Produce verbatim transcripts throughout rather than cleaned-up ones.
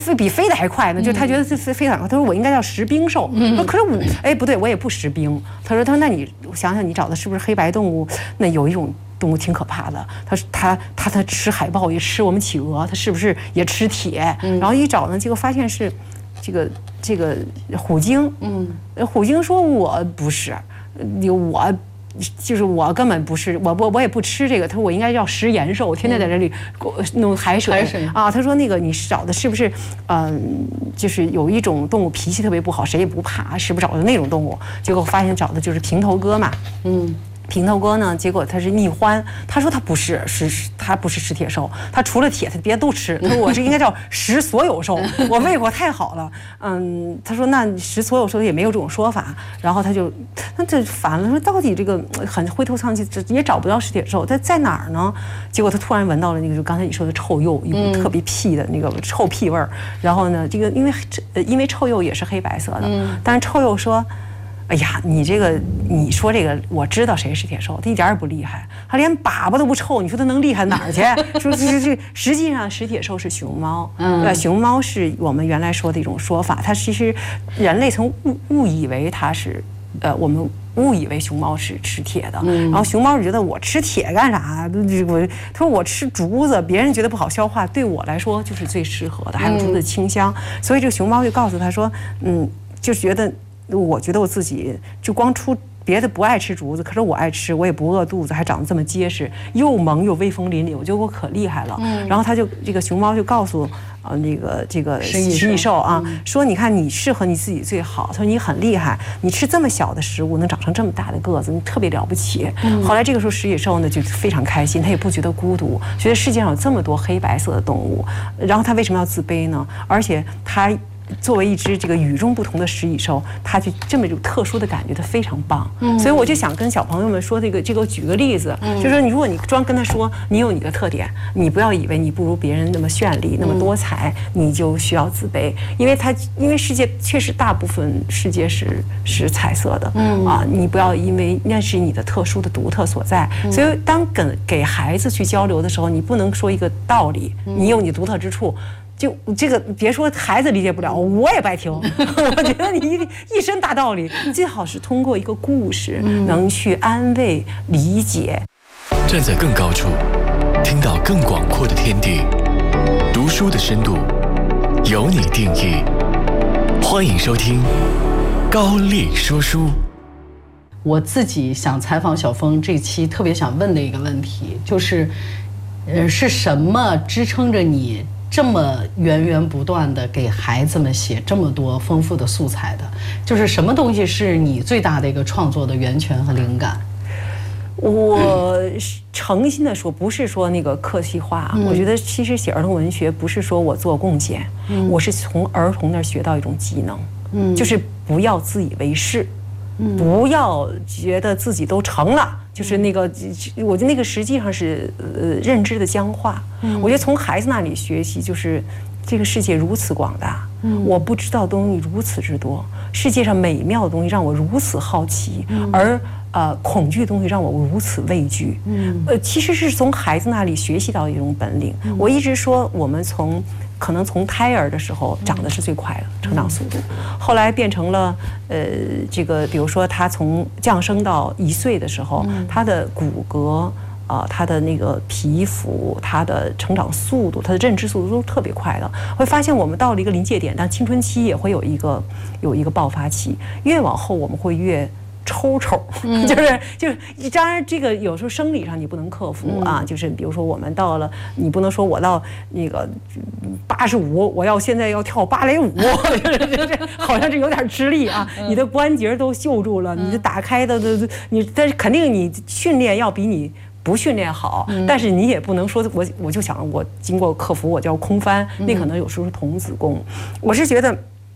飞比飞的还快呢，就他觉得这飞飞得很快。他说我应该叫食冰兽，说可是我哎不对，我也不食冰。他说他说那你想想你找的是不是黑白动物？那有一种动物挺可怕的，他他他他吃海豹也吃我们企鹅，他是不是也吃铁？然后一找呢，结果发现是这个这个虎鲸。嗯，虎鲸说我不是，我。就是我根本不是我我我也不吃这个，他说我应该叫食盐兽，我天天在这里弄海水, 海水啊。他说那个你找的是不是嗯、呃，就是有一种动物脾气特别不好，谁也不怕，是不是找的那种动物？结果发现找的就是平头哥嘛，嗯。平头哥呢？结果他是蜜獾，他说他不是，是他不是食铁兽，他除了铁他别的都吃。他说我是应该叫食所有兽，我胃口太好了。嗯，他说那食所有兽也没有这种说法。然后他就那这烦了，说到底这个很灰头丧气，也找不到食铁兽，他在哪儿呢？结果他突然闻到了那个就刚才你说的臭鼬，一股特别屁的那个臭屁味儿。然后呢，这个因为因为臭鼬也是黑白色的，但是臭鼬说。哎呀，你这个你说这个，我知道谁是铁兽，他一点也不厉害，他连粑粑都不臭，你说他能厉害哪儿去？说这这实际上食铁兽是熊猫，嗯，熊猫是我们原来说的一种说法，它其实人类曾误误以为它是，呃，我们误以为熊猫是吃铁的，然后熊猫觉得我吃铁干啥？我他说我吃竹子，别人觉得不好消化，对我来说就是最适合的，还有竹子的清香，所以这个熊猫就告诉他说，嗯，就觉得。我觉得我自己就光出别的不爱吃竹子，可是我爱吃，我也不饿肚子，还长得这么结实，又萌又威风凛凛，我觉得我可厉害了。嗯，然后他就这个熊猫就告诉啊那个这个食蚁兽啊，说你看你适合你自己最好，他说你很厉害，你吃这么小的食物能长成这么大的个子，你特别了不起。嗯，后来这个时候食蚁兽呢就非常开心，他也不觉得孤独，觉得世界上有这么多黑白色的动物，然后他为什么要自卑呢？而且他。作为一只这个与众不同的食蚁兽，它就这么一种特殊的感觉，它非常棒。嗯，所以我就想跟小朋友们说这个，这个举个例子，嗯、就是说你如果你专跟他说你有你的特点，你不要以为你不如别人那么绚丽、那么多彩，你就需要自卑，因为它因为世界确实大部分世界是是彩色的，嗯啊，你不要因为那是你的特殊的独特所在。嗯、所以当跟给孩子去交流的时候，你不能说一个道理，你有你独特之处。就这个，别说孩子理解不了，我也不爱听。我觉得你一一身大道理，你最好是通过一个故事，能去安慰、理解。 站在更高处，听到更广阔的天地，读书的深度由你定义。欢迎收听高丽说书。 我自己想采访小峰这期特别想问的一个问题，就是，呃，是什么支撑着你？这么源源不断的给孩子们写这么多丰富的素材的，就是什么东西是你最大的一个创作的源泉和灵感？ 我诚心的说，不是说那个客气话，嗯、我觉得其实写儿童文学不是说我做贡献，嗯、我是从儿童那儿学到一种技能，嗯、就是不要自以为是，嗯、不要觉得自己都成了。就是那个，我觉得那个实际上是呃认知的僵化。嗯、我觉得从孩子那里学习，就是这个世界如此广大，嗯、我不知道的东西如此之多，世界上美妙的东西让我如此好奇，嗯、而呃恐惧的东西让我如此畏惧。嗯、呃，其实是从孩子那里学习到一种本领。嗯、我一直说，我们从可能从胎儿的时候长得是最快的成长速度，后来变成了呃这个，比如说他从降生到一岁的时候，他的骨骼啊、呃，他的那个皮肤，他的成长速度，他的认知速度都是特别快的。会发现我们到了一个临界点，但青春期也会有一个有一个爆发期，越往后我们会越。抽抽，就是就是，当然这个有时候生理上你不能克服啊，就是比如说我们到了，你不能说我到那个八十五，我要现在要跳芭蕾舞，这好像这有点吃力啊，你的关节都锈住了，你的打开的的你，但是肯定你训练要比你。不训练好，但是你也不能说我我就想我经过克服我叫空翻，那可能有时候是童子功。我是觉得。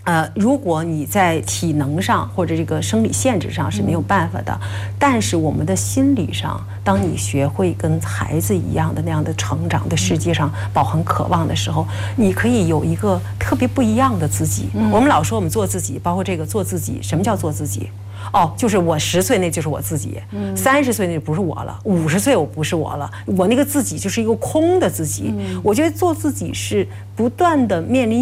呃，如果你在体能上或者这个生理限制上是没有办法的，但是我们的心理上，当你学会跟孩子一样的那样的成长，对世界上饱含渴望的时候，你可以有一个特别不一样的自己。我们老说我们做自己，包括这个做自己，什么叫做自己？哦，就是我十岁那就是我自己，三十岁那就不是我了，五十岁我不是我了，我那个自己就是一个空的自己。我觉得做自己是不断的面临